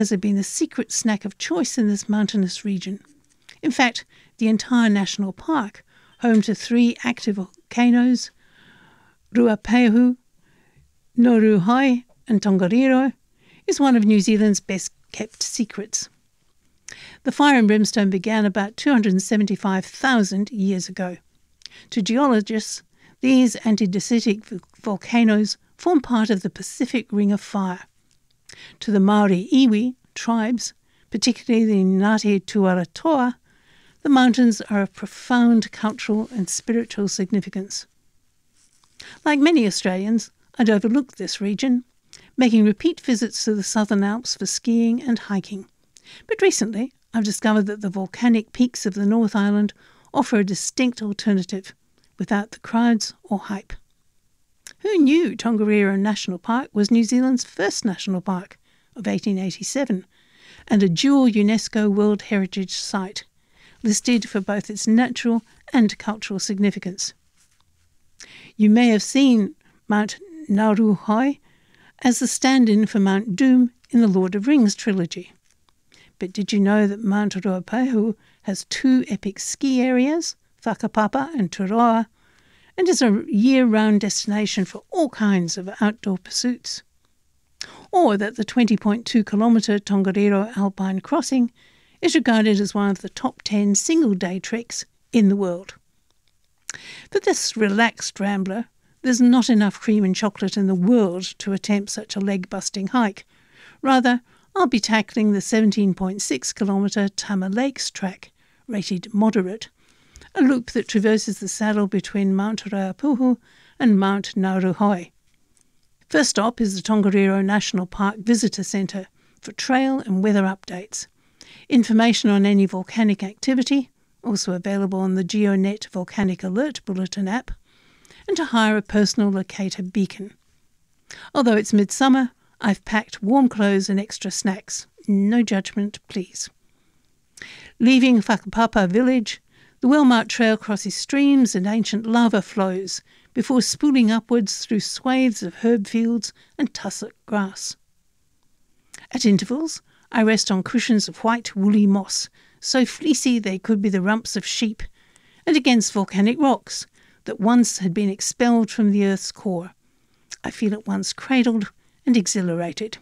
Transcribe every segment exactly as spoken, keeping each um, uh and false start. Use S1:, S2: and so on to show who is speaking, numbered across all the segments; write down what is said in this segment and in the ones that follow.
S1: has been the secret snack of choice in this mountainous region. In fact, the entire national park, home to three active volcanoes, Ruapehu, Ngauruhoe and Tongariro, is one of New Zealand's best-kept secrets. The fire and brimstone began about two hundred seventy-five thousand years ago. To geologists, these andesitic volcanoes form part of the Pacific Ring of Fire. To the Maori iwi tribes, particularly the Ngāti Tuaratoa, the mountains are of profound cultural and spiritual significance. Like many Australians, I'd overlooked this region, making repeat visits to the Southern Alps for skiing and hiking. But recently, I've discovered that the volcanic peaks of the North Island offer a distinct alternative, without the crowds or hype. Who knew Tongariro National Park was New Zealand's first national park of eighteen eighty-seven and a dual UNESCO World Heritage Site, listed for both its natural and cultural significance? You may have seen Mount Ngauruhoe as the stand-in for Mount Doom in the Lord of Rings trilogy. But did you know that Mount Ruapehu has two epic ski areas, Whakapapa and Turoa, and is a year-round destination for all kinds of outdoor pursuits? Or that the twenty point two kilometre Tongariro Alpine Crossing is regarded as one of the top ten single-day treks in the world. For this relaxed rambler, there's not enough cream and chocolate in the world to attempt such a leg-busting hike. Rather, I'll be tackling the seventeen point six kilometre Tama Lakes track, rated moderate, a loop that traverses the saddle between Mount Ruapehu and Mount Ngauruhoe. First stop is the Tongariro National Park Visitor Centre for trail and weather updates. Information on any volcanic activity, also available on the GeoNet Volcanic Alert Bulletin app, and to hire a personal locator beacon. Although it's midsummer, I've packed warm clothes and extra snacks. No judgment, please. Leaving Whakapapa village, the well-marked trail crosses streams and ancient lava flows before spooling upwards through swathes of herb fields and tussock grass. At intervals, I rest on cushions of white woolly moss, so fleecy they could be the rumps of sheep, and against volcanic rocks that once had been expelled from the earth's core. I feel at once cradled and exhilarated.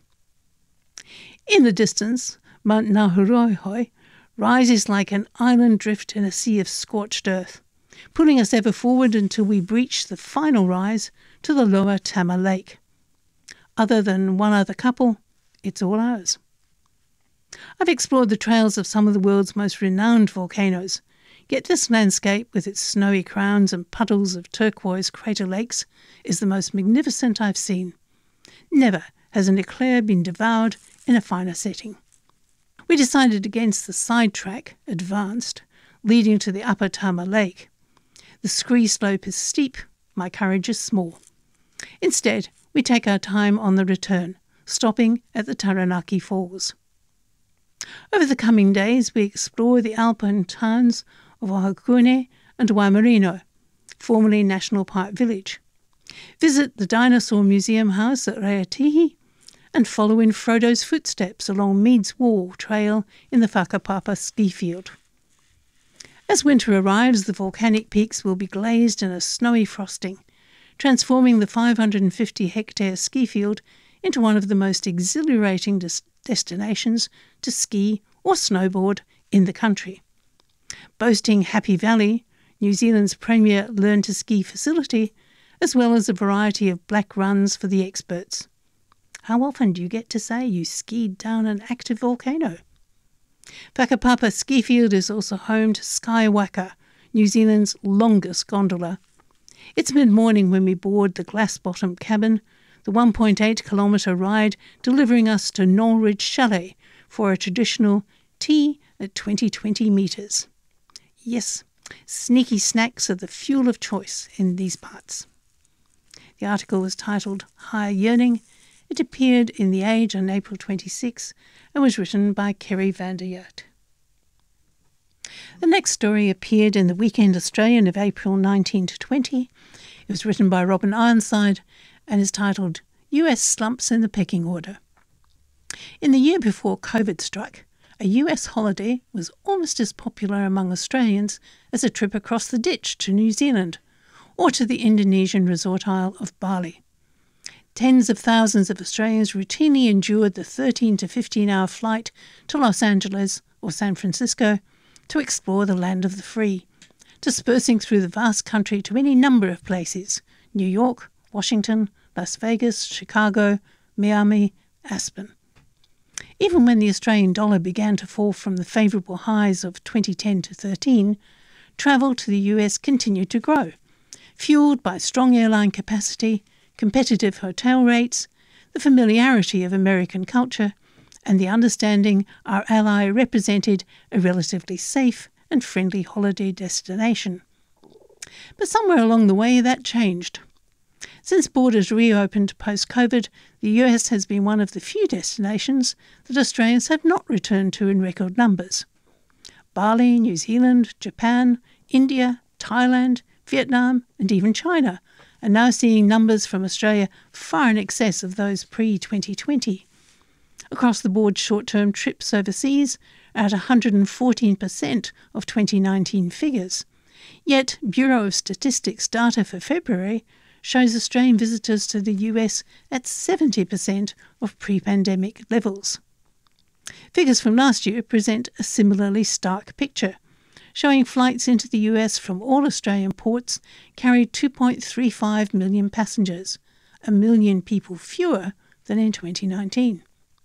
S1: In the distance, Mount Ngauruhoe rises like an island drift in a sea of scorched earth, pulling us ever forward until we breach the final rise to the lower Tama Lake. Other than one other couple, it's all ours. I've explored the trails of some of the world's most renowned volcanoes, yet this landscape, with its snowy crowns and puddles of turquoise crater lakes, is the most magnificent I've seen. Never has an eclair been devoured in a finer setting. We decided against the side track, Advanced, leading to the upper Tama Lake. The scree slope is steep, my courage is small. Instead, we take our time on the return, stopping at the Taranaki Falls. Over the coming days, we explore the alpine towns of Ohakune and Waimarino, formerly National Park Village. Visit the Dinosaur Museum House at Raiatihi and follow in Frodo's footsteps along Mead's Wall Trail in the Whakapapa ski field. As winter arrives, the volcanic peaks will be glazed in a snowy frosting, transforming the five hundred fifty hectare ski field into one of the most exhilarating des- destinations to ski or snowboard in the country. Boasting Happy Valley, New Zealand's premier learn-to-ski facility, as well as a variety of black runs for the experts. How often do you get to say you skied down an active volcano? Whakapapa Ski Field is also home to Skywaka, New Zealand's longest gondola. It's mid-morning when we board the glass-bottomed cabin, the one point eight kilometre ride delivering us to Norridge Chalet for a traditional tea at twenty twenty metres. Yes, sneaky snacks are the fuel of choice in these parts. The article was titled Higher Yearning. It appeared in The Age on April twenty-sixth and was written by Kerry van der Yurt. The next story appeared in the Weekend Australian of April nineteen to twenty. It was written by Robin Ironside and is titled U S Slumps in the Pecking Order. In the year before COVID struck, a U S holiday was almost as popular among Australians as a trip across the ditch to New Zealand or to the Indonesian resort isle of Bali. Tens of thousands of Australians routinely endured the thirteen to fifteen hour flight to Los Angeles or San Francisco to explore the land of the free, dispersing through the vast country to any number of places: New York, Washington, Las Vegas, Chicago, Miami, Aspen. Even when the Australian dollar began to fall from the favourable highs of twenty ten to thirteen, travel to the U S continued to grow, fuelled by strong airline capacity, competitive hotel rates, the familiarity of American culture, and the understanding our ally represented a relatively safe and friendly holiday destination. But somewhere along the way that changed. Since borders reopened post-COVID, the U S has been one of the few destinations that Australians have not returned to in record numbers. Bali, New Zealand, Japan, India, Thailand, Vietnam, and even China are now seeing numbers from Australia far in excess of those pre twenty twenty. Across-the-board short-term trips overseas are at one hundred fourteen percent of twenty nineteen figures. Yet Bureau of Statistics data for February shows Australian visitors to the U S at seventy percent of pre-pandemic levels. Figures from last year present a similarly stark picture, showing flights into the U S from all Australian ports carried two point three five million passengers, a million people fewer than in twenty nineteen.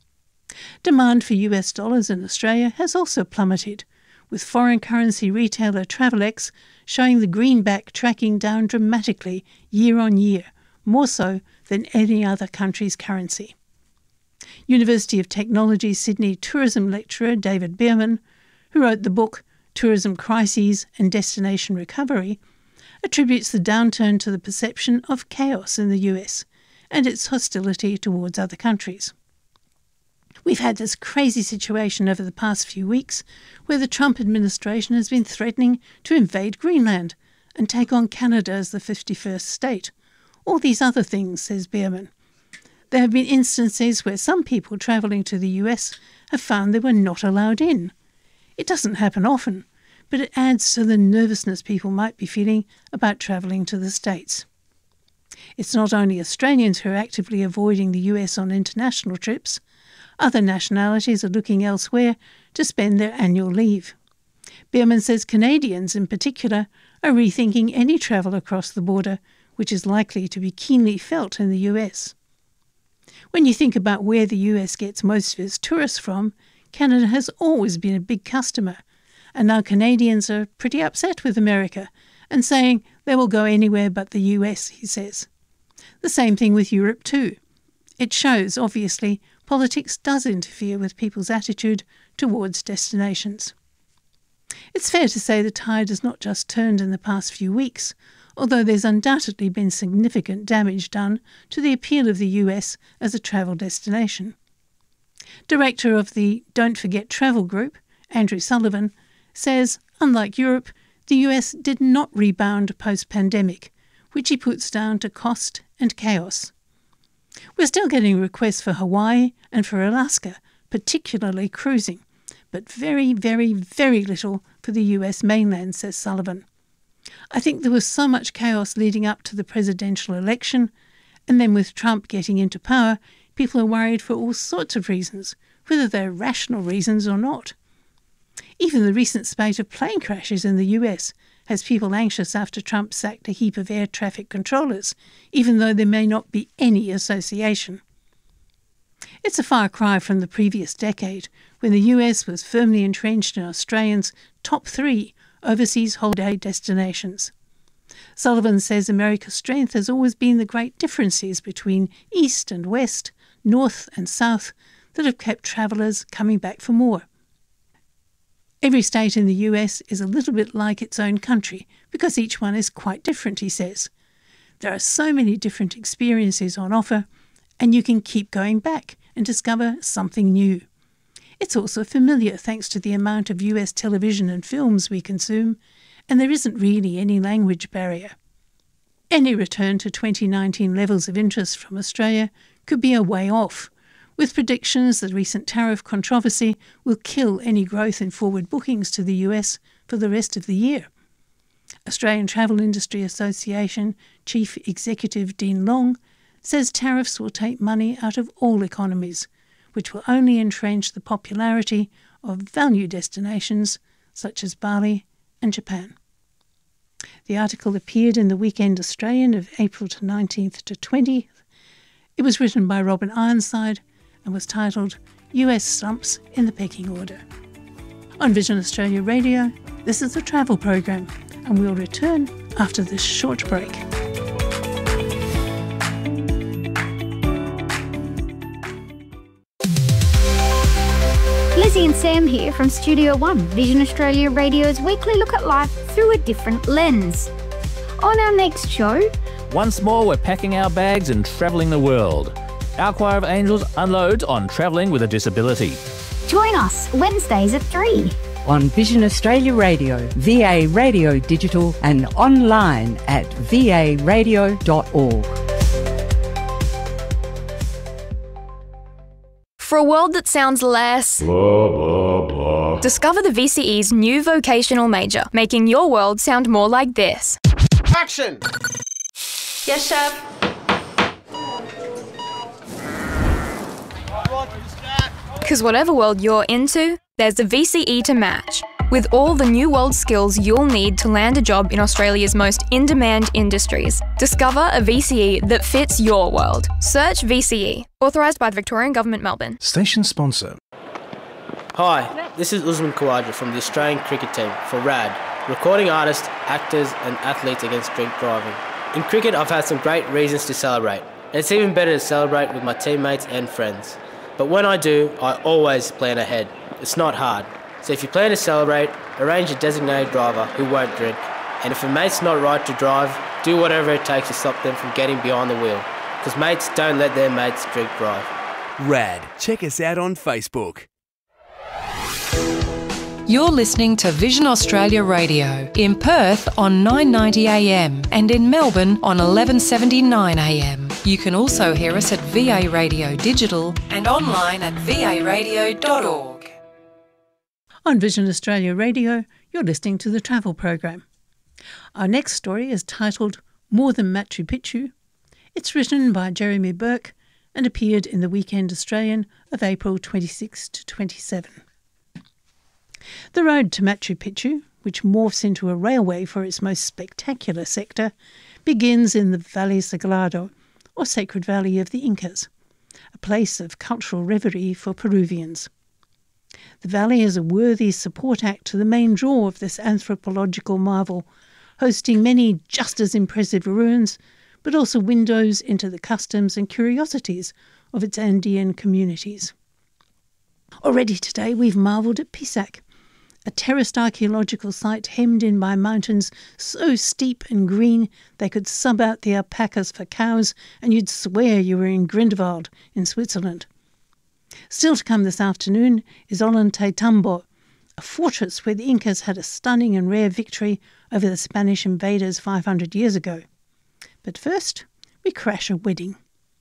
S1: Demand for U S dollars in Australia has also plummeted, with foreign currency retailer Travelex showing the greenback tracking down dramatically year on year, more so than any other country's currency. University of Technology Sydney tourism lecturer David Bierman, who wrote the book Tourism Crises and Destination Recovery, attributes the downturn to the perception of chaos in the U S and its hostility towards other countries. We've had this crazy situation over the past few weeks where the Trump administration has been threatening to invade Greenland and take on Canada as the fifty-first state. All these other things, says Bierman. There have been instances where some people travelling to the U S have found they were not allowed in. It doesn't happen often, but it adds to the nervousness people might be feeling about travelling to the States. It's not only Australians who are actively avoiding the U S on international trips. Other nationalities are looking elsewhere to spend their annual leave. Bierman says Canadians in particular are rethinking any travel across the border, which is likely to be keenly felt in the U S. When you think about where the U S gets most of its tourists from, Canada has always been a big customer, and now Canadians are pretty upset with America and saying they will go anywhere but the U S, he says. The same thing with Europe too. It shows, obviously, politics does interfere with people's attitude towards destinations. It's fair to say the tide has not just turned in the past few weeks, although there's undoubtedly been significant damage done to the appeal of the U S as a travel destination. Director of the Don't Forget Travel Group, Andrew Sullivan, says, unlike Europe, the U S did not rebound post-pandemic, which he puts down to cost and chaos. We're still getting requests for Hawaii and for Alaska, particularly cruising, but very, very, very little for the U S mainland, says Sullivan. I think there was so much chaos leading up to the presidential election, and then with Trump getting into power, people are worried for all sorts of reasons, whether they're rational reasons or not. Even the recent spate of plane crashes in the U S has people anxious after Trump sacked a heap of air traffic controllers, even though there may not be any association. It's a far cry from the previous decade, when the U S was firmly entrenched in Australians' top three overseas holiday destinations. Sullivan says America's strength has always been the great differences between East and West, North and South, that have kept travellers coming back for more. Every state in the U S is a little bit like its own country, because each one is quite different, he says. There are so many different experiences on offer, and you can keep going back and discover something new. It's also familiar thanks to the amount of U S television and films we consume, and there isn't really any language barrier. Any return to twenty nineteen levels of interest from Australia could be a way off, with predictions that recent tariff controversy will kill any growth in forward bookings to the U S for the rest of the year. Australian Travel Industry Association Chief Executive Dean Long says tariffs will take money out of all economies, which will only entrench the popularity of value destinations such as Bali and Japan. The article appeared in the Weekend Australian of April to nineteenth to twentieth. It was written by Robin Ironside and was titled U S Slumps in the Pecking Order. On Vision Australia Radio, this is the travel program, and we'll return after this short break.
S2: Lizzie and Sam here from Studio One, Vision Australia Radio's weekly look at life through a different lens. On our next show...
S3: Once more, we're packing our bags and travelling the world. Our Choir of Angels unloads on travelling with a disability.
S2: Join us Wednesdays at three.
S4: On Vision Australia Radio, V A Radio Digital and online at v a radio dot org.
S5: For a world that sounds less blah, blah, blah, discover the V C E's new vocational major, making your world sound more like this.
S6: Action!
S5: Yes, chef. Because whatever world you're into, there's the V C E to match. With all the new world skills you'll need to land a job in Australia's most in-demand industries. Discover a V C E that fits your world. Search V C E. Authorised by the Victorian Government, Melbourne.
S6: Station sponsor.
S7: Hi, this is Usman Khawaja from the Australian cricket team for RAD, recording artists, actors and athletes against drink driving. In cricket, I've had some great reasons to celebrate. And it's even better to celebrate with my teammates and friends. But when I do, I always plan ahead. It's not hard. So if you plan to celebrate, arrange a designated driver who won't drink. And if a mate's not right to drive, do whatever it takes to stop them from getting behind the wheel. Because mates don't let their mates drink drive.
S8: RAD. Check us out on Facebook.
S9: You're listening to Vision Australia Radio in Perth on nine ninety A M and in Melbourne on eleven seventy-nine A M. You can also hear us at V A Radio Digital and online at v a radio dot org.
S1: On Vision Australia Radio, you're listening to the travel program. Our next story is titled More Than Machu Picchu. It's written by Jeremy Burke and appeared in the Weekend Australian of April twenty-sixth to twenty-seventh. The road to Machu Picchu, which morphs into a railway for its most spectacular sector, begins in the Valle Sagrado, or Sacred Valley of the Incas, a place of cultural reverie for Peruvians. The valley is a worthy support act to the main draw of this anthropological marvel, hosting many just as impressive ruins, but also windows into the customs and curiosities of its Andean communities. Already today we've marvelled at Pisac, a terraced archaeological site hemmed in by mountains so steep and green they could sub out the alpacas for cows and you'd swear you were in Grindelwald in Switzerland. Still to come this afternoon is Ollantaytambo, a fortress where the Incas had a stunning and rare victory over the Spanish invaders five hundred years ago. But first, we crash a wedding.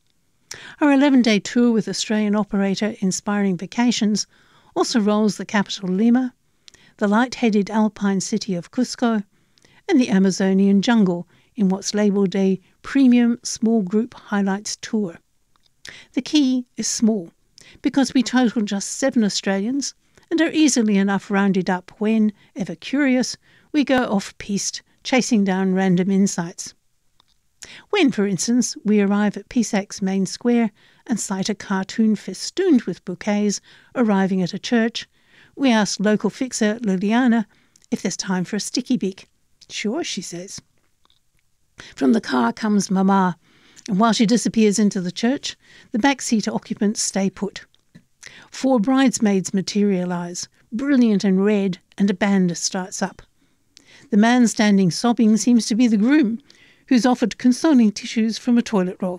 S1: Our eleven-day tour with Australian operator Inspiring Vacations also rolls the capital Lima, the light-headed alpine city of Cusco, and the Amazonian jungle in what's labelled a premium small group highlights tour. The key is small, because we total just seven Australians and are easily enough rounded up when, ever curious, we go off-piste chasing down random insights. When, for instance, we arrive at Pisac's main square and sight a cartoon festooned with bouquets arriving at a church, we ask local fixer Liliana if there's time for a sticky beak. Sure, she says. From the car comes Mama, and while she disappears into the church, the backseat occupants stay put. Four bridesmaids materialise, brilliant and red, and a band starts up. The man standing sobbing seems to be the groom, who's offered consoling tissues from a toilet roll.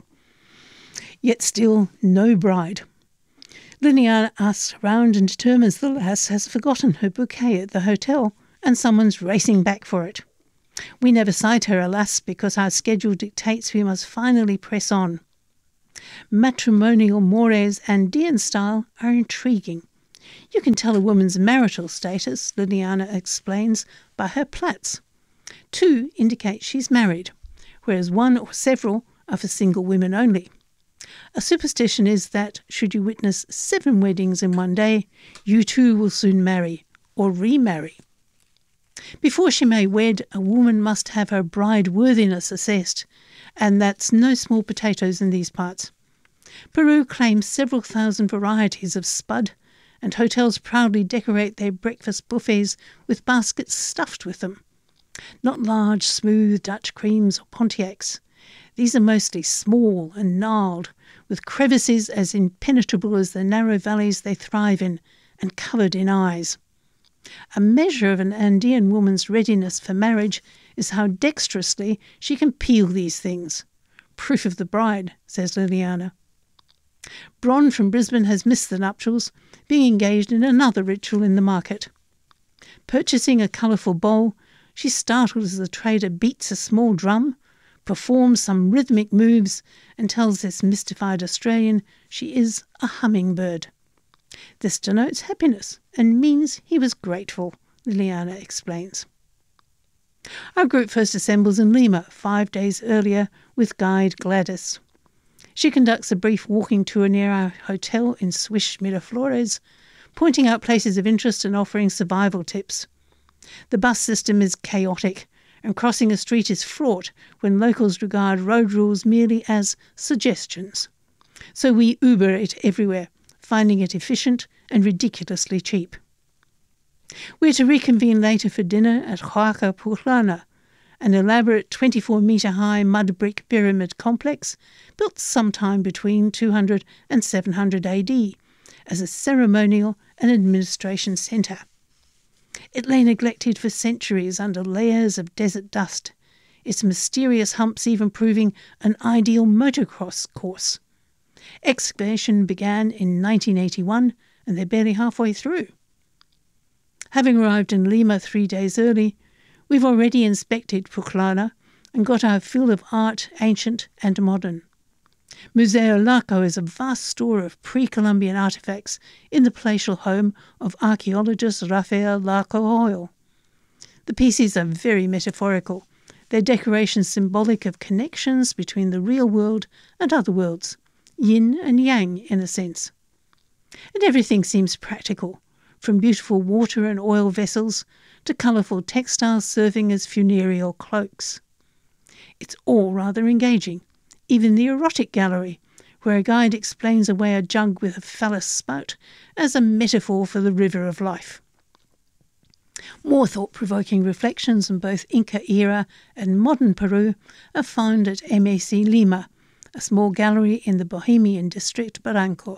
S1: Yet still no bride. Liliana asks around and determines the lass has forgotten her bouquet at the hotel and someone's racing back for it. We never sight her, alas, because our schedule dictates we must finally press on. Matrimonial mores Andean style are intriguing. You can tell a woman's marital status, Liliana explains, by her plaits. Two indicate she's married, whereas one or several are for single women only. A superstition is that, should you witness seven weddings in one day, you too will soon marry, or remarry. Before she may wed, a woman must have her bride worthiness assessed, and that's no small potatoes in these parts. Peru claims several thousand varieties of spud, and hotels proudly decorate their breakfast buffets with baskets stuffed with them. Not large, smooth Dutch creams or Pontiacs. These are mostly small and gnarled, with crevices as impenetrable as the narrow valleys they thrive in, and covered in eyes. A measure of an Andean woman's readiness for marriage is how dexterously she can peel these things. Proof of the bride, says Liliana. Bron from Brisbane has missed the nuptials, being engaged in another ritual in the market. Purchasing a colourful bowl, she's startled as the trader beats a small drum, performs some rhythmic moves, and tells this mystified Australian she is a hummingbird. This denotes happiness and means he was grateful, Liliana explains. Our group first assembles in Lima five days earlier with guide Gladys. She conducts a brief walking tour near our hotel in Swish Miraflores, pointing out places of interest and offering survival tips. The bus system is chaotic, and crossing a street is fraught when locals regard road rules merely as suggestions. So we Uber it everywhere, finding it efficient and ridiculously cheap. We're to reconvene later for dinner at Huaca Pucllana, an elaborate twenty-four metre high mud brick pyramid complex built sometime between two hundred and seven hundred A D as a ceremonial and administration centre. It lay neglected for centuries under layers of desert dust, its mysterious humps even proving an ideal motocross course. Excavation began in nineteen eighty-one, and they're barely halfway through. Having arrived in Lima three days early, we've already inspected Pucllana and got our fill of art, ancient and modern. Museo Larco is a vast store of pre-Columbian artefacts in the palatial home of archaeologist Rafael Larco Hoyle. The pieces are very metaphorical, their decorations symbolic of connections between the real world and other worlds, yin and yang in a sense. And everything seems practical, from beautiful water and oil vessels to colourful textiles serving as funereal cloaks. It's all rather engaging, even the erotic gallery, where a guide explains away a jug with a phallus spout as a metaphor for the river of life. More thought-provoking reflections on both Inca era and modern Peru are found at M A C Lima, a small gallery in the Bohemian district Barranco.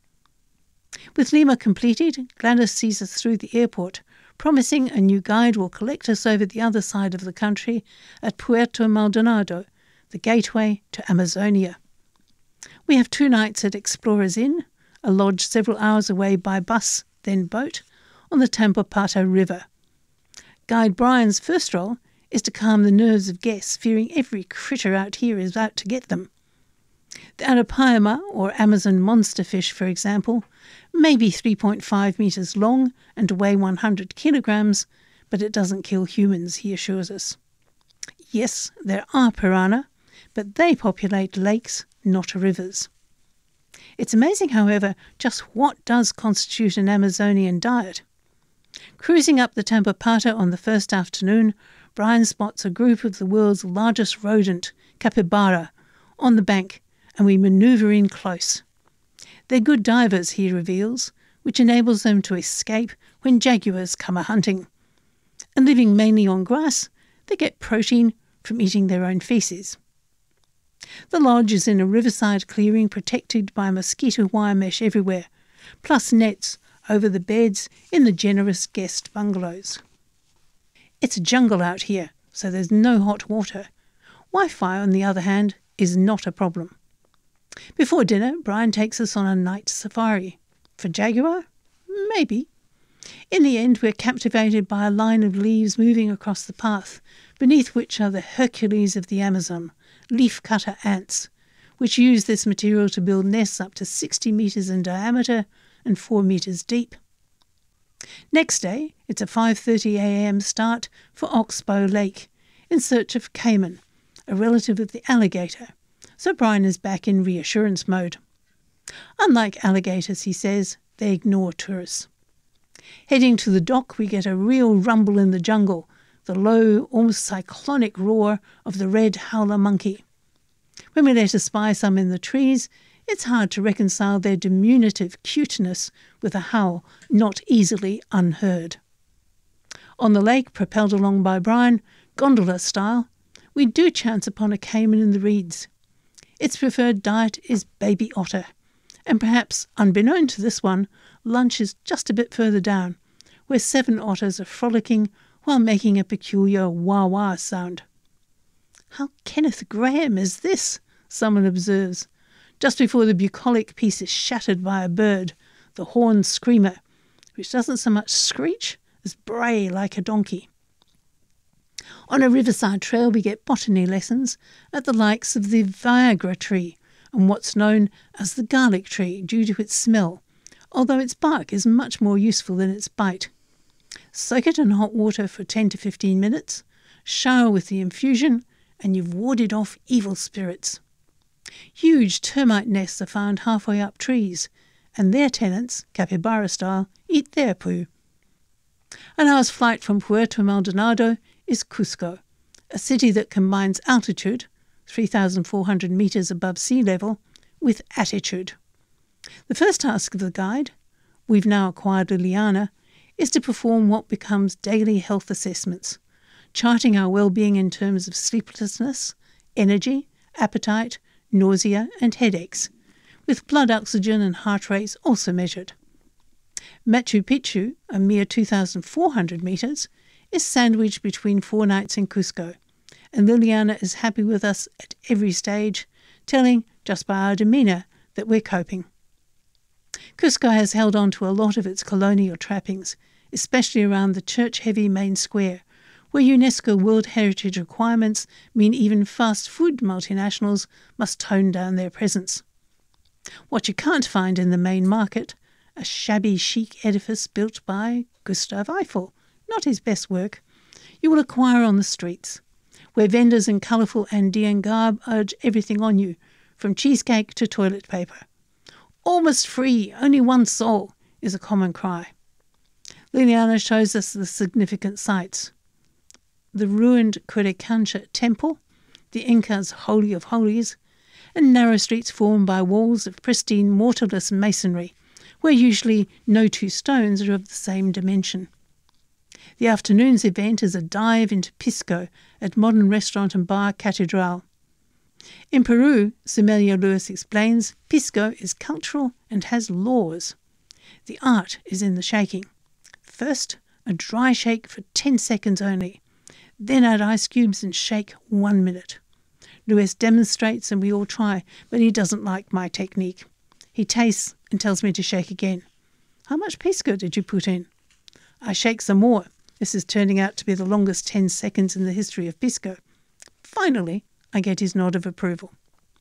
S1: With Lima completed, Gladys sees us through the airport, promising a new guide will collect us over the other side of the country at Puerto Maldonado, the gateway to Amazonia. We have two nights at Explorers Inn, a lodge several hours away by bus, then boat, on the Tambopata River. Guide Brian's first role is to calm the nerves of guests fearing every critter out here is out to get them. The Arapaima, or Amazon monsterfish, for example, may be three point five metres long and weigh one hundred kilograms, but it doesn't kill humans, he assures us. Yes, there are piranha, but they populate lakes, not rivers. It's amazing, however, just what does constitute an Amazonian diet. Cruising up the Tambopata on the first afternoon, Brian spots a group of the world's largest rodent, capybara, on the bank, and we manoeuvre in close. They're good divers, he reveals, which enables them to escape when jaguars come a-hunting. And living mainly on grass, they get protein from eating their own faeces. The lodge is in a riverside clearing protected by mosquito wire mesh everywhere, plus nets over the beds in the generous guest bungalows. It's a jungle out here, so there's no hot water. Wi-Fi, on the other hand, is not a problem. Before dinner, Brian takes us on a night safari. For jaguar? Maybe. In the end, we're captivated by a line of leaves moving across the path, beneath which are the Hercules of the Amazon, leaf-cutter ants, which use this material to build nests up to sixty metres in diameter and four metres deep. Next day, it's a five thirty a m start for Oxbow Lake in search of caiman, a relative of the alligator, so Brian is back in reassurance mode. Unlike alligators, he says, they ignore tourists. Heading to the dock, we get a real rumble in the jungle, the low, almost cyclonic roar of the red howler monkey. When we later spy some in the trees, it's hard to reconcile their diminutive cuteness with a howl not easily unheard. On the lake, propelled along by Brian, gondola style, we do chance upon a caiman in the reeds. Its preferred diet is baby otter, and perhaps unbeknown to this one, lunch is just a bit further down, where seven otters are frolicking while making a peculiar wah-wah sound. "How Kenneth Graham is this?" someone observes, just before the bucolic piece is shattered by a bird, the horned screamer, which doesn't so much screech as bray like a donkey. On a riverside trail we get botany lessons at the likes of the Viagra tree and what's known as the garlic tree due to its smell, although its bark is much more useful than its bite. Soak it in hot water for ten to fifteen minutes, shower with the infusion, and you've warded off evil spirits. Huge termite nests are found halfway up trees, and their tenants, capybara style, eat their poo. An hour's flight from Puerto Maldonado is Cusco, a city that combines altitude, three thousand four hundred metres above sea level, with attitude. The first task of the guide, we've now acquired Liliana, is to perform what becomes daily health assessments, charting our well-being in terms of sleeplessness, energy, appetite, nausea and headaches, with blood oxygen and heart rates also measured. Machu Picchu, a mere two thousand four hundred metres, is sandwiched between four nights in Cusco, and Liliana is happy with us at every stage, telling, just by our demeanour, that we're coping. Cusco has held on to a lot of its colonial trappings, especially around the church-heavy main square, where UNESCO World Heritage requirements mean even fast food multinationals must tone down their presence. What you can't find in the main market, a shabby chic edifice built by Gustav Eiffel, not his best work, you will acquire on the streets, where vendors in colourful Andean garb urge everything on you, from cheesecake to toilet paper. "Almost free, only one soul," is a common cry. Liliana shows us the significant sites. The ruined Coricancha temple, the Inca's Holy of Holies, and narrow streets formed by walls of pristine mortarless masonry, where usually no two stones are of the same dimension. The afternoon's event is a dive into Pisco at modern restaurant and bar Catedral. In Peru, Sommelier Lewis explains, Pisco is cultural and has laws. The art is in the shaking. First, a dry shake for ten seconds only. Then add ice cubes and shake one minute. Lewis demonstrates and we all try, but he doesn't like my technique. He tastes and tells me to shake again. "How much Pisco did you put in?" I shake some more. This is turning out to be the longest ten seconds in the history of Pisco. Finally, I get his nod of approval.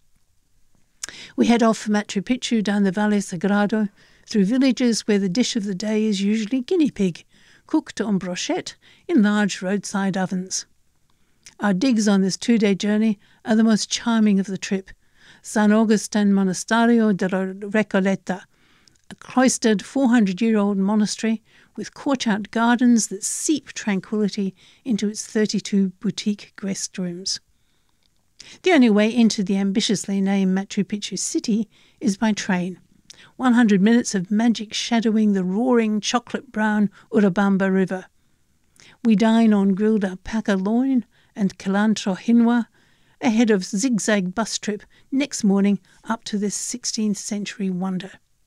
S1: We head off for Machu Picchu down the Valle Sagrado, through villages where the dish of the day is usually guinea pig, cooked on brochette in large roadside ovens. Our digs on this two-day journey are the most charming of the trip. San Agustin Monasterio de la Recoleta, a cloistered four hundred year old monastery with courtyard gardens that seep tranquility into its thirty-two boutique guest rooms. The only way into the ambitiously named Machu Picchu city is by train. one hundred minutes of magic shadowing the roaring chocolate-brown Urubamba River. We dine on grilled alpaca loin and cilantro hinwa ahead of zigzag bus trip next morning up to this sixteenth century wonder.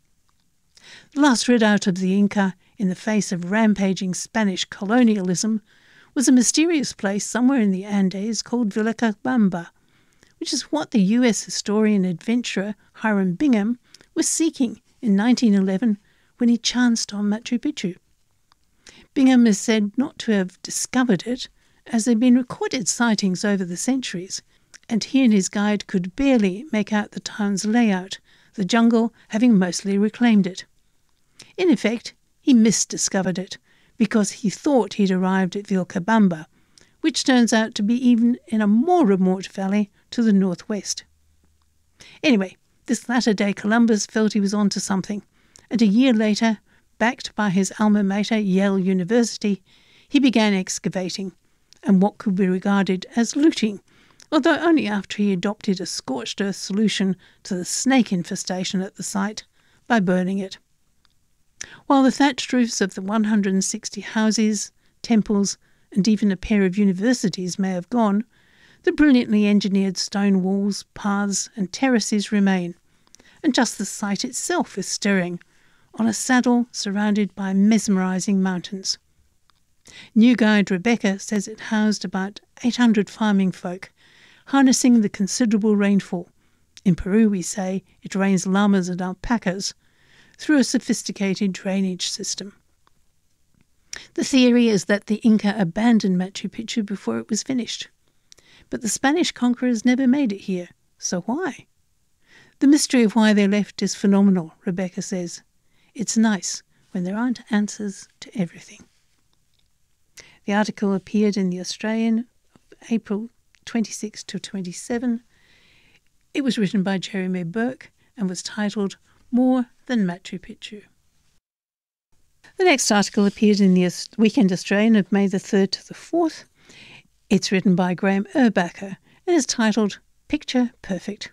S1: The last redoubt of the Inca in the face of rampaging Spanish colonialism was a mysterious place somewhere in the Andes called Vilcabamba, which is what the U S historian adventurer Hiram Bingham was seeking in nineteen eleven when he chanced on Machu Picchu. Bingham is said not to have discovered it, as there have been recorded sightings over the centuries, and he and his guide could barely make out the town's layout, the jungle having mostly reclaimed it. In effect, he misdiscovered it, because he thought he'd arrived at Vilcabamba, which turns out to be even in a more remote valley to the northwest. Anyway, this latter-day Columbus felt he was onto something, and a year later, backed by his alma mater, Yale University, he began excavating, and what could be regarded as looting, although only after he adopted a scorched earth solution to the snake infestation at the site by burning it. While the thatched roofs of the one hundred sixty houses, temples, and even a pair of universities may have gone, the brilliantly engineered stone walls, paths, and terraces remain, and just the site itself is stirring, on a saddle surrounded by mesmerising mountains. New guide Rebecca says it housed about eight hundred farming folk, harnessing the considerable rainfall. In Peru, we say, it rains llamas and alpacas, through a sophisticated drainage system. The theory is that the Inca abandoned Machu Picchu before it was finished. But the Spanish conquerors never made it here, so why? The mystery of why they left is phenomenal, Rebecca says. It's nice when there aren't answers to everything. The article appeared in The Australian, April twenty-sixth to twenty-seventh. It was written by Jeremy Burke and was titled More Than Machu Picchu. The next article appeared in the Weekend Australian of May the third to the fourth. It's written by Graham Erbacher and is titled Picture Perfect.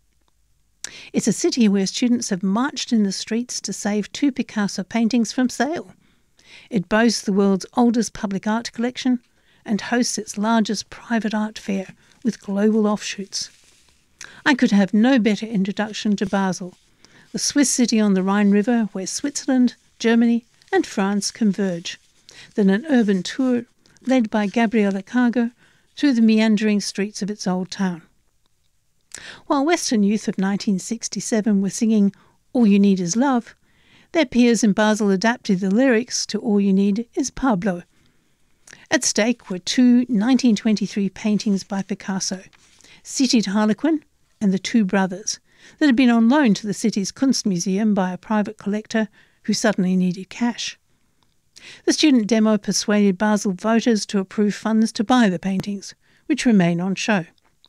S1: It's a city where students have marched in the streets to save two Picasso paintings from sale. It boasts the world's oldest public art collection and hosts its largest private art fair with global offshoots. I could have no better introduction to Basel, the Swiss city on the Rhine River where Switzerland, Germany and France converge, than an urban tour led by Gabriela Cargo through the meandering streets of its old town. While Western youth of nineteen sixty-seven were singing All You Need Is Love, their peers in Basel adapted the lyrics to All You Need Is Pablo. At stake were two nineteen twenty-three paintings by Picasso, Seated Harlequin and The Two Brothers, that had been on loan to the city's Kunstmuseum by a private collector who suddenly needed cash. The student demo persuaded Basel voters to approve funds to buy the paintings, which remain on show.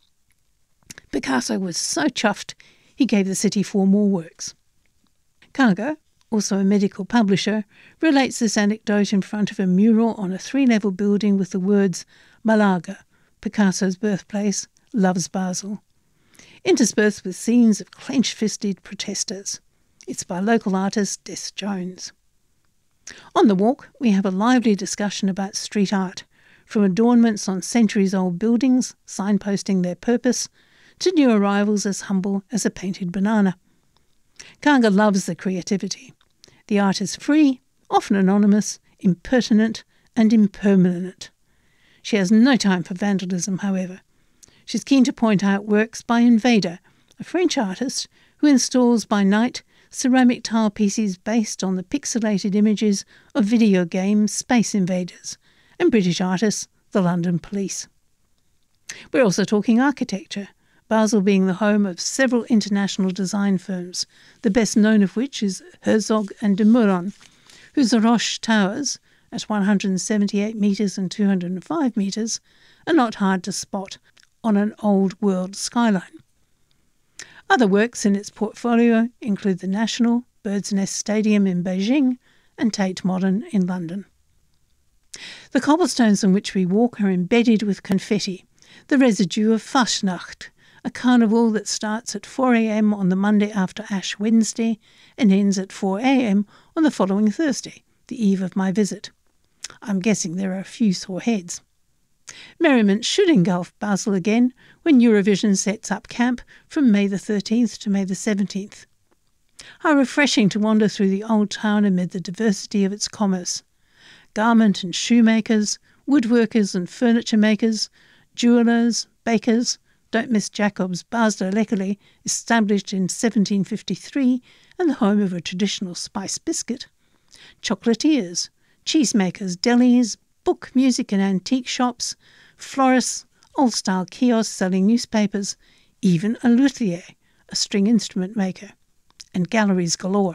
S1: Picasso was so chuffed he gave the city four more works. Cargo, also a medical publisher, relates this anecdote in front of a mural on a three-level building with the words Malaga, Picasso's birthplace, loves Basel, interspersed with scenes of clenched-fisted protesters. It's by local artist Des Jones. On the walk, we have a lively discussion about street art, from adornments on centuries-old buildings, signposting their purpose, to new arrivals as humble as a painted banana. Kanga loves the creativity. The art is free, often anonymous, impertinent, and impermanent. She has no time for vandalism, however. She's keen to point out works by Invader, a French artist who installs by night ceramic tile pieces based on the pixelated images of video game Space Invaders, and British artists, the London Police. We're also talking architecture, Basel being the home of several international design firms, the best known of which is Herzog and de Meuron, whose Roche towers, at one hundred seventy-eight metres and two hundred five metres, are not hard to spot on an old-world skyline. Other works in its portfolio include the National, Bird's Nest Stadium in Beijing, and Tate Modern in London. The cobblestones on which we walk are embedded with confetti, the residue of Fastnacht, a carnival that starts at four a.m. on the Monday after Ash Wednesday and ends at four a.m. on the following Thursday, the eve of my visit. I'm guessing there are a few sore heads. Merriment should engulf Basel again when Eurovision sets up camp from May the thirteenth to May the seventeenth. How refreshing to wander through the old town amid the diversity of its commerce. Garment and shoemakers, woodworkers and furniture makers, jewellers, bakers, don't miss Jacob's Basler Leckerli, established in seventeen fifty-three and the home of a traditional spice biscuit, chocolatiers, cheesemakers, delis, book, music and antique shops, florists, old-style kiosks selling newspapers, even a luthier, a string instrument maker, and galleries galore.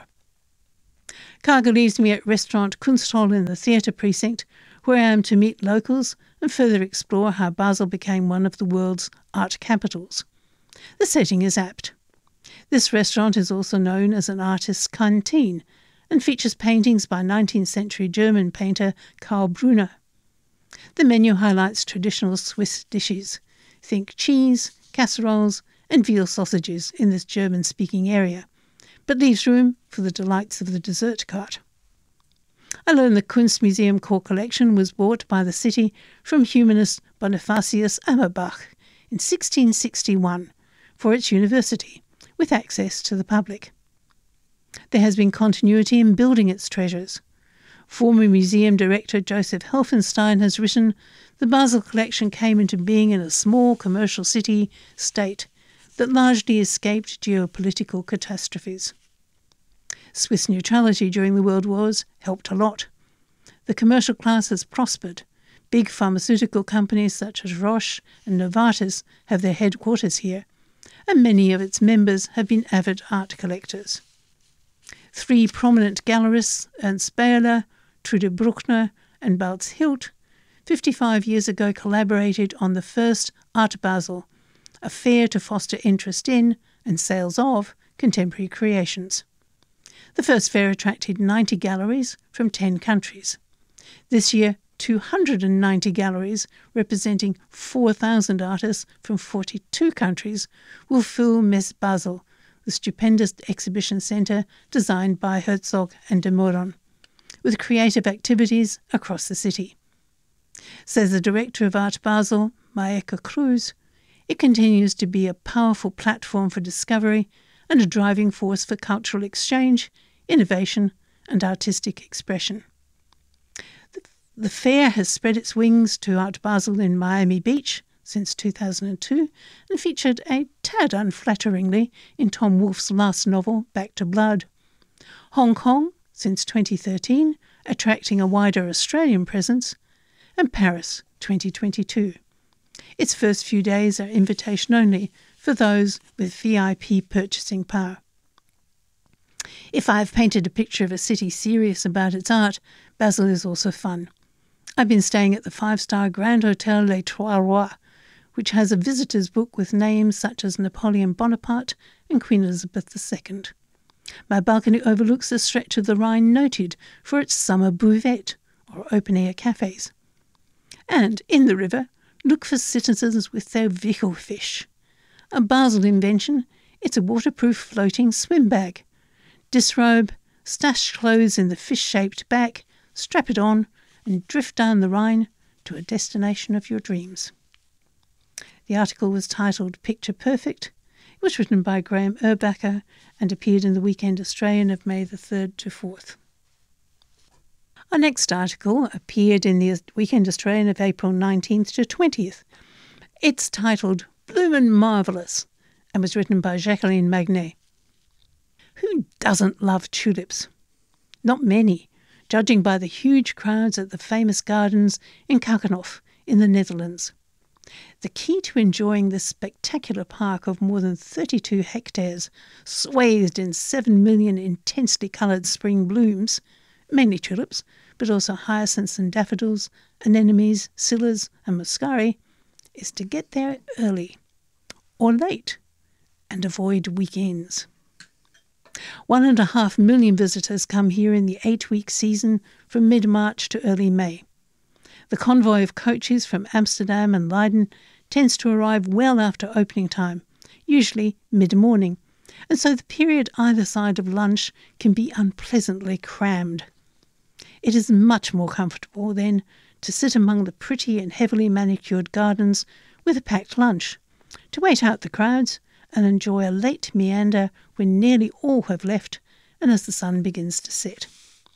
S1: Cargo leaves me at restaurant Kunsthal in the theatre precinct, where I am to meet locals and further explore how Basel became one of the world's art capitals. The setting is apt. This restaurant is also known as an artist's canteen and features paintings by nineteenth century German painter Karl Brunner. The menu highlights traditional Swiss dishes. Think cheese, casseroles and veal sausages in this German-speaking area, but leaves room for the delights of the dessert cart. I learned the Kunstmuseum core collection was bought by the city from humanist Bonifacius Amerbach in sixteen sixty-one for its university, with access to the public. There has been continuity in building its treasures. Former museum director Joseph Helfenstein has written, the Basel collection came into being in a small commercial city state that largely escaped geopolitical catastrophes. Swiss neutrality during the World Wars helped a lot. The commercial class has prospered. Big pharmaceutical companies such as Roche and Novartis have their headquarters here, and many of its members have been avid art collectors. Three prominent gallerists, Ernst Beyeler, Trude Bruckner and Balz Hilt, fifty-five years ago collaborated on the first Art Basel, a fair to foster interest in and sales of contemporary creations. The first fair attracted ninety galleries from ten countries. This year, two hundred ninety galleries representing four thousand artists from forty-two countries will fill Messe Basel, the stupendous exhibition centre designed by Herzog and de Meuron, with creative activities across the city. Says the director of Art Basel, Maike Cruz, it continues to be a powerful platform for discovery and a driving force for cultural exchange, innovation and artistic expression. The, the fair has spread its wings to Art Basel in Miami Beach since two thousand two and featured a tad unflatteringly in Tom Wolfe's last novel, Back to Blood. Hong Kong since twenty thirteen, attracting a wider Australian presence, and Paris twenty twenty-two. Its first few days are invitation only for those with V I P purchasing power. If I have painted a picture of a city serious about its art, Basel is also fun. I've been staying at the five-star Grand Hotel Les Trois Rois, which has a visitor's book with names such as Napoleon Bonaparte and Queen Elizabeth the Second. My balcony overlooks the stretch of the Rhine noted for its summer buvette, or open-air cafes. And, in the river, look for citizens with their Wichelfisch. A Basel invention, it's a waterproof floating swim bag. Disrobe, stash clothes in the fish-shaped back, strap it on, and drift down the Rhine to a destination of your dreams. The article was titled Picture Perfect. It was written by Graham Erbacher and appeared in the Weekend Australian of May the third to fourth. Our next article appeared in the Weekend Australian of April nineteenth to twentieth. It's titled Bloomin' Marvellous and was written by Jacqueline Magnet. Who doesn't love tulips? Not many, judging by the huge crowds at the famous gardens in Keukenhof in the Netherlands. The key to enjoying this spectacular park of more than thirty-two hectares, swathed in seven million intensely coloured spring blooms, mainly tulips, but also hyacinths and daffodils, anemones, scillas and muscari, is to get there early or late and avoid weekends. One and a half million visitors come here in the eight-week season from mid-March to early May. The convoy of coaches from Amsterdam and Leiden tends to arrive well after opening time, usually mid-morning, and so the period either side of lunch can be unpleasantly crammed. It is much more comfortable, then, to sit among the pretty and heavily manicured gardens with a packed lunch, to wait out the crowds and enjoy a late meander when nearly all have left and as the sun begins to set.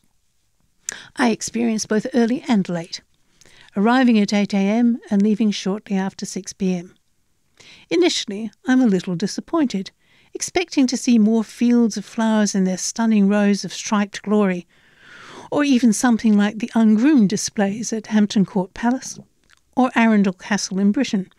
S1: I experience both early and late, arriving at eight a.m. and leaving shortly after six p.m. Initially, I'm a little disappointed, expecting to see more fields of flowers in their stunning rows of striped glory, or even something like the ungroomed displays at Hampton Court Palace or Arundel Castle in Britain,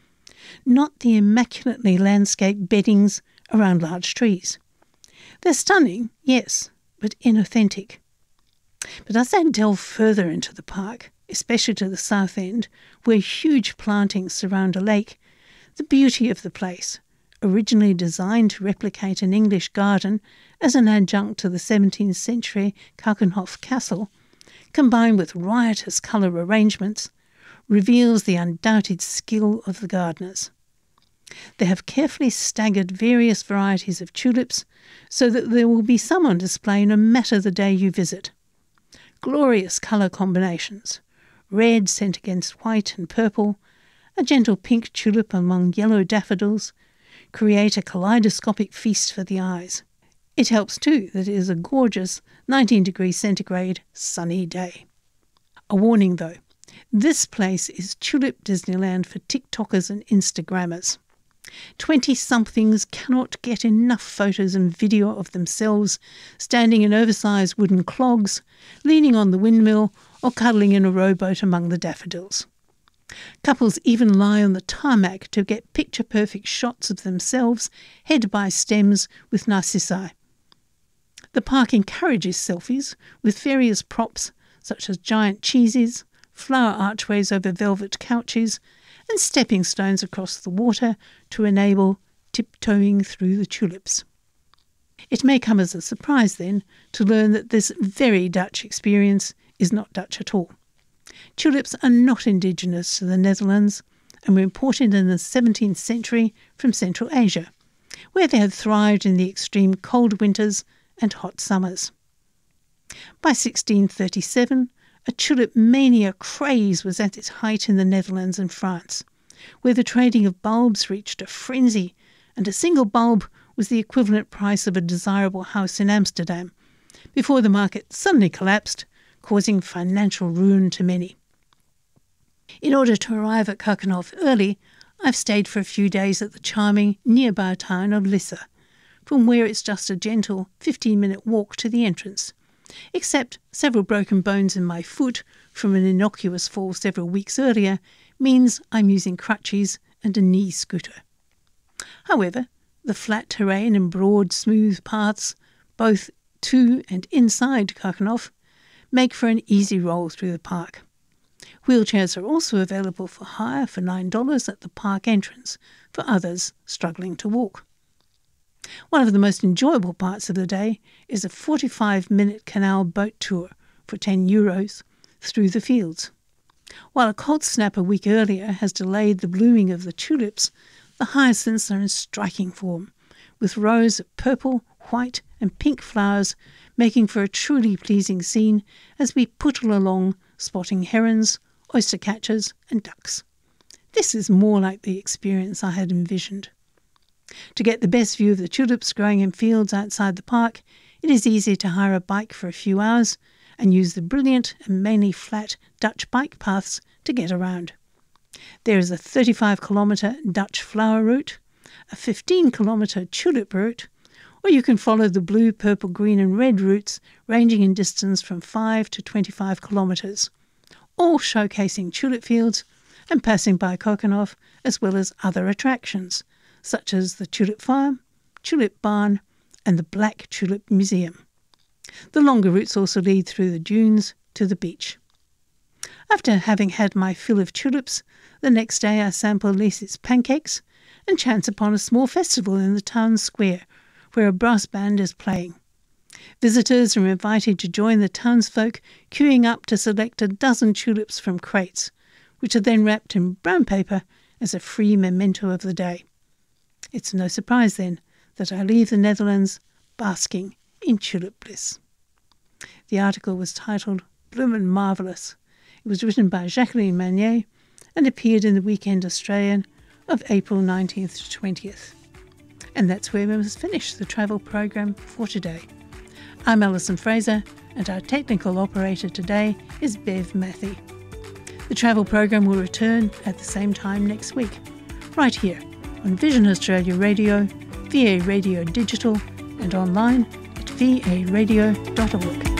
S1: not the immaculately landscaped beddings around large trees. They're stunning, yes, but inauthentic. But as I delve further into the park, especially to the south end, where huge plantings surround a lake, the beauty of the place, originally designed to replicate an English garden as an adjunct to the seventeenth century Keukenhof Castle, combined with riotous colour arrangements, reveals the undoubted skill of the gardeners. They have carefully staggered various varieties of tulips so that there will be some on display no matter the day you visit. Glorious colour combinations, red set against white and purple, a gentle pink tulip among yellow daffodils, create a kaleidoscopic feast for the eyes. It helps too that it is a gorgeous nineteen degrees centigrade sunny day. A warning though, this place is Tulip Disneyland for TikTokers and Instagrammers. Twenty-somethings cannot get enough photos and video of themselves standing in oversized wooden clogs, leaning on the windmill, or cuddling in a rowboat among the daffodils. Couples even lie on the tarmac to get picture-perfect shots of themselves held by stems with narcissi. The park encourages selfies with various props such as giant cheeses, flower archways over velvet couches, and stepping stones across the water to enable tiptoeing through the tulips. It may come as a surprise then to learn that this very Dutch experience is not Dutch at all. Tulips are not indigenous to the Netherlands and were imported in the seventeenth century from Central Asia, where they had thrived in the extreme cold winters and hot summers. By sixteen thirty-seven, a tulip mania craze was at its height in the Netherlands and France, where the trading of bulbs reached a frenzy, and a single bulb was the equivalent price of a desirable house in Amsterdam, before the market suddenly collapsed, causing financial ruin to many. In order to arrive at Keukenhof early, I've stayed for a few days at the charming nearby town of Lisse, from where it's just a gentle fifteen-minute walk to the entrance, except several broken bones in my foot from an innocuous fall several weeks earlier means I'm using crutches and a knee scooter. However, the flat terrain and broad, smooth paths, both to and inside Keukenhof, make for an easy roll through the park. Wheelchairs are also available for hire for nine dollars at the park entrance for others struggling to walk. One of the most enjoyable parts of the day is a forty-five minute canal boat tour for ten euros through the fields. While a cold snap a week earlier has delayed the blooming of the tulips, the hyacinths are in striking form, with rows of purple, white and pink flowers making for a truly pleasing scene as we puttle along spotting herons, oyster catchers and ducks. This is more like the experience I had envisioned. To get the best view of the tulips growing in fields outside the park, it is easy to hire a bike for a few hours and use the brilliant and mainly flat Dutch bike paths to get around. There is a thirty-five kilometre Dutch flower route, a fifteen kilometre tulip route, or you can follow the blue, purple, green and red routes ranging in distance from five to twenty-five kilometres, all showcasing tulip fields and passing by Keukenhof as well as other attractions, such as the Tulip Farm, Tulip Barn and the Black Tulip Museum. The longer routes also lead through the dunes to the beach. After having had my fill of tulips, the next day I sample Lisse's pancakes and chance upon a small festival in the town square where a brass band is playing. Visitors are invited to join the townsfolk queuing up to select a dozen tulips from crates, which are then wrapped in brown paper as a free memento of the day. It's no surprise then that I leave the Netherlands basking in tulip bliss. The article was titled Bloomin' Marvellous. It was written by Jacqueline Manier and appeared in the Weekend Australian of April nineteenth to twentieth. And that's where we must finish the travel program for today. I'm Alison Fraser, and our technical operator today is Bev Matthey. The travel program will return at the same time next week, right here on Vision Australia Radio, V A Radio Digital, and online at v a radio dot org.